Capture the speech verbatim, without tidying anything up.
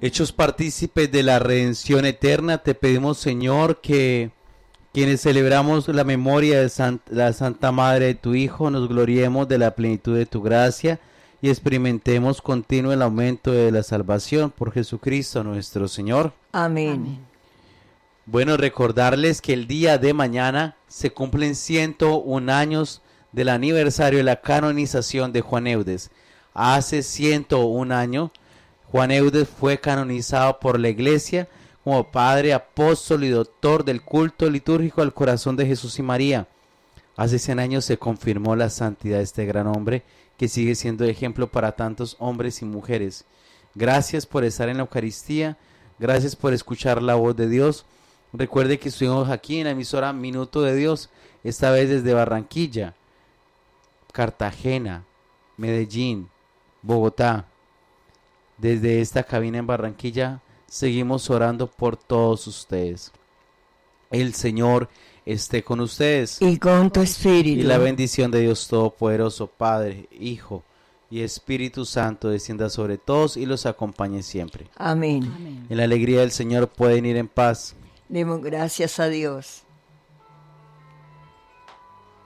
Hechos partícipes de la redención eterna, te pedimos, Señor, que quienes celebramos la memoria de San- la Santa Madre de tu Hijo, nos gloriemos de la plenitud de tu gracia y experimentemos continuo el aumento de la salvación por Jesucristo nuestro Señor. Amén. Amén. Bueno, recordarles que el día de mañana se cumplen ciento un años del aniversario de la canonización de Juan Eudes. Hace ciento un años, Juan Eudes fue canonizado por la Iglesia como padre, apóstol y doctor del culto litúrgico al corazón de Jesús y María. Hace cien años se confirmó la santidad de este gran hombre que sigue siendo ejemplo para tantos hombres y mujeres. Gracias por estar en la Eucaristía, gracias por escuchar la voz de Dios. Recuerde que estuvimos aquí en la emisora Minuto de Dios, esta vez desde Barranquilla, Cartagena, Medellín, Bogotá. Desde esta cabina en Barranquilla seguimos orando por todos ustedes. El Señor esté con ustedes. Y con tu espíritu. Y la bendición de Dios Todopoderoso, Padre, Hijo y Espíritu Santo descienda sobre todos y los acompañe siempre. Amén. Amén. En la alegría del Señor pueden ir en paz. Demos gracias a Dios.